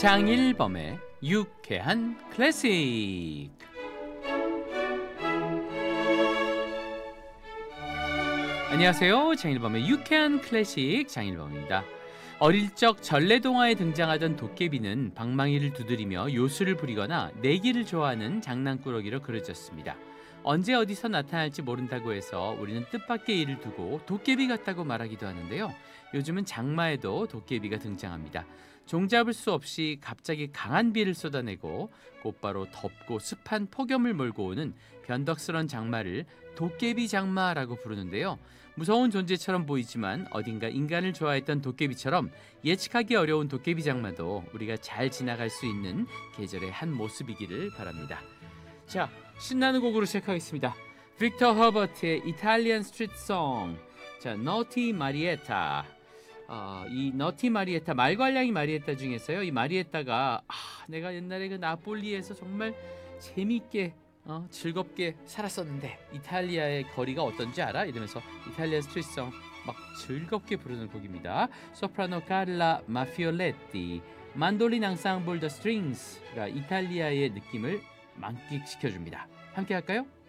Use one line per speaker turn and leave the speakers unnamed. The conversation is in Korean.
장일범의 유쾌한 클래식. 안녕하세요. 장일범의 유쾌한 클래식 장일범입니다. 어릴 적 전래동화에 등장하던 도깨비는 방망이를 두드리며 요술을 부리거나 내기를 좋아하는 장난꾸러기로 그려졌습니다. 언제 어디서 나타날지 모른다고 해서 우리는 뜻밖의 일을 두고 도깨비 같다고 말하기도 하는데요. 요즘은 장마에도 도깨비가 등장합니다. 종잡을 수 없이 갑자기 강한 비를 쏟아내고 곧바로 덥고 습한 폭염을 몰고 오는 변덕스런 장마를 도깨비 장마라고 부르는데요. 무서운 존재처럼 보이지만 어딘가 인간을 좋아했던 도깨비처럼 예측하기 어려운 도깨비 장마도 우리가 잘 지나갈 수 있는 계절의 한 모습이기를 바랍니다. 자, 신나는 곡으로 시작하겠습니다. 빅터 허버트의 이탈리안 스트리트 송. 자, 너티 마리에타. 이 너티 마리에타, 말괄량이 마리에타 중에서요, 이 마리에타가 내가 옛날에 그 나폴리에서 정말 재미있게 즐겁게 살았었는데 이탈리아의 거리가 어떤지 알아? 이러면서 이탈리아 스트리트송 막 즐겁게 부르는 곡입니다. 소프라노 카를라 마피올레티, 만돌린 앙상블 더 스트링스가 이탈리아의 느낌을 만끽시켜줍니다. 함께 할까요?